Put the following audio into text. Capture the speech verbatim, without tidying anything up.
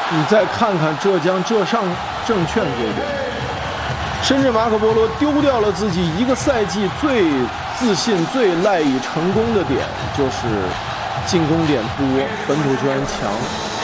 你再看看浙江浙上证券这边，深圳马可波罗丢掉了自己一个赛季最自信、最赖以成功的点，就是进攻点多，本土球员强。